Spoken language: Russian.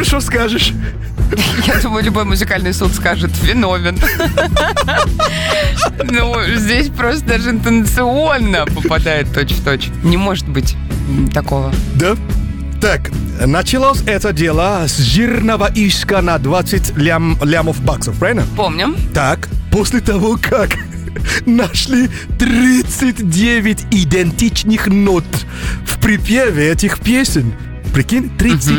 что скажешь? Я думаю, любой музыкальный суд скажет: виновен. Ну, здесь просто даже интонационно попадает точь-в-точь. Не может быть такого. Да? Так, началось это дело с жирного иска на 20 лямов баксов, правильно? Помним. Так, после того, как нашли 39 идентичных нот в припеве этих песен. Прикинь, 39